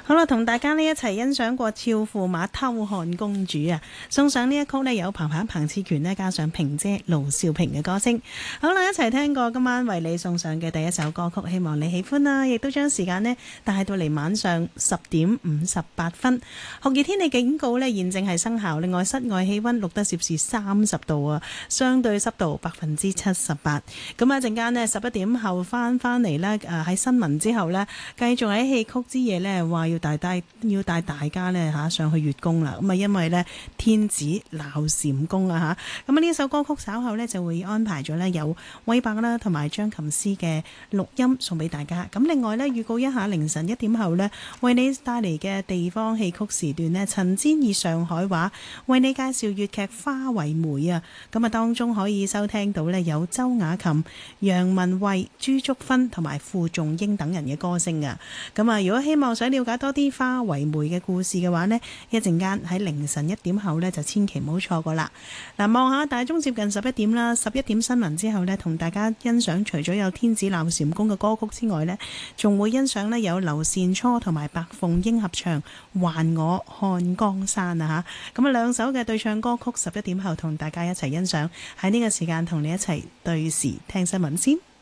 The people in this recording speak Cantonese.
好啦，同大家呢一齊欣賞過俏駙馬偷看公主啊，送上呢一曲呢，有彭彭、彭志權呢，加上平姐盧兆平嘅歌聲。好啦，一齊聽過今晚為你送上嘅第一首歌曲，希望你喜歡啦，亦都將時間呢帶到嚟晚上10:58。酷熱天氣警告呢現正係生效，另外室外氣溫錄得攝氏30度啊，相對濕度78%。咁啊，陣間呢11點後翻嚟呢，喺新聞之後呢，繼續喺戲曲之夜呢，話要帶大家呢上去月宮啦。咁啊，因為呢天子鬧禪宮啊嚇。咁啊，呢首歌曲稍後呢就會安排咗呢有韋伯啦同埋張琴師嘅錄音送俾大家。咁另外呢，預告一下凌晨1點後呢，為你帶嚟嘅地方戲曲時段呢，陳煎以上海話為你介紹粵劇《花為媒》啊。咁啊，當中可以收聽到呢有周雅琴、楊文慧、朱竹芬同埋傅仲英等人嘅歌聲啊。咁啊，如果希望想了解多啲花為媒嘅故事嘅話呢，一陣間喺凌晨1點後呢，就千祈唔好錯過啦。嗱，望下大鐘接近11點啦，11點新聞之後呢，同大家欣賞除咗有天子鬧禪宮嘅歌曲之外呢，仲會欣賞呢有劉善初同埋白鳳英合唱《還我看江山》啊嚇。咁啊，兩首嘅對唱歌曲11點後同大家一齊欣賞。喺呢個時間同你一齊對時聽新聞先。